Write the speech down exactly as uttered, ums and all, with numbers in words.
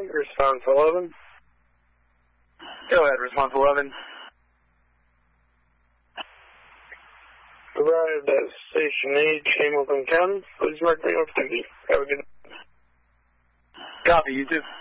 response eleven. Go ahead, response eleven. Arrived at Station eight, Hamilton County. Please mark me off duty. Have a good day. Copy, you too.